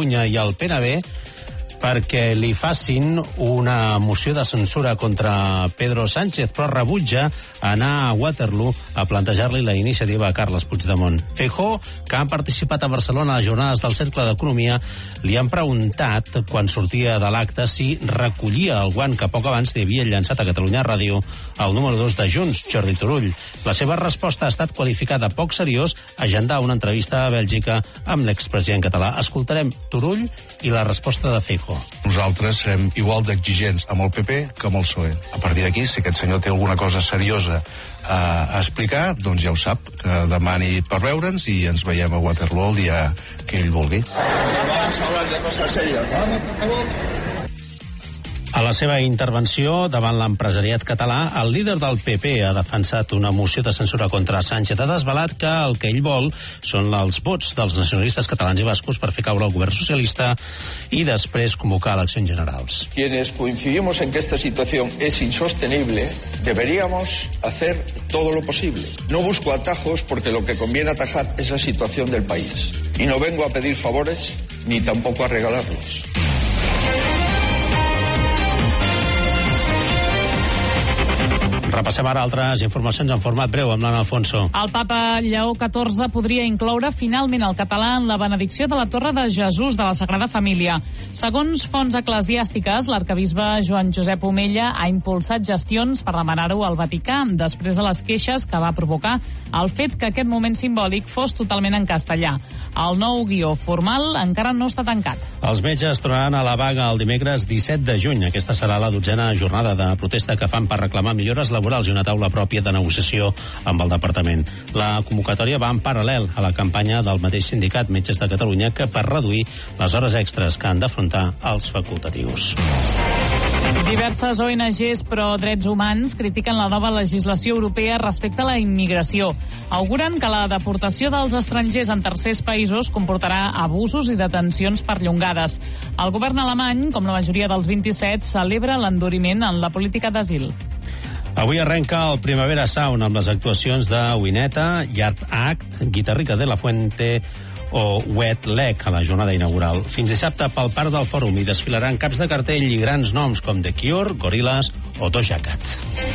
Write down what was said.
Catalunya i el PNB perquè li facin una moció de censura contra Pedro Sánchez, però rebutja anar a Waterloo a plantejar-li la iniciativa a Carles Puigdemont. Feijóo, que han participat a Barcelona a les jornades del Cercle d'Economia, li han preguntat, quan sortia de l'acte, si recollia el guant que poc abans li havia llançat a Catalunya Ràdio el número 2 de Junts, Jordi Turull. La seva resposta ha estat qualificada poc seriós, agendar una entrevista a Bèlgica amb l'expresident català. Escoltarem Turull i la resposta de Feijóo. Nosaltres serem igual d'exigents amb el PP que amb el PSOE. A partir d'aquí, si aquest senyor té alguna cosa seriosa a explicar, doncs ja ho sap, que demani per veure'ns i ens veiem a Waterloo el dia que ell vulgui. Vamos a hablar de cosas serias, ¿no? A la seva intervenció davant l'empresariat català, el líder del PP ha defensat una moció de censura contra Sánchez. Ha desvelat que el que ell vol són els vots dels nacionalistes catalans i bascos per fer caure el govern socialista i després convocar eleccions generals. Quienes coincidimos en que esta situación es insostenible, deberíamos hacer todo lo posible. No busco atajos porque lo que conviene atajar es la situación del país. Y no vengo a pedir favores ni tampoco a regalarlos. Repassem ara altres informacions en format breu amb l'Anna Alfonso. El papa Lleó XIV podria incloure finalment el català en la benedicció de la Torre de Jesús de la Sagrada Família. Segons fonts eclesiàstiques, l'arquebisbe Joan Josep Omella ha impulsat gestions per demanar-ho al Vaticà després de les queixes que va provocar el fet que aquest moment simbòlic fos totalment en castellà. El nou guió formal encara no està tancat. Els metges tornaran a la vaga el dimecres 17 de juny. Aquesta serà la 12a jornada de protesta que fan per reclamar millores laborals i una taula pròpia de negociació amb el departament. La convocatòria va en paral·lel a la campanya del mateix sindicat Metges de Catalunya que per reduir les hores extres que han d'afrontar els facultatius. Diverses ONGs pro drets humans critiquen la nova legislació europea respecte a la immigració. Auguren que la deportació dels estrangers en tercers països comportarà abusos i detencions perllongades. El govern alemany, com la majoria dels 27, celebra l'enduriment en la política d'asil. Avui arrenca el Primavera Sound amb les actuacions de Wineta, Yard Act, Guitarrica de la Fuente o Wet Leg a la jornada inaugural. Fins dissabte pel Parc del Fòrum hi desfilaran caps de cartell i grans noms com The Cure, Gorillaz o Doja Cat.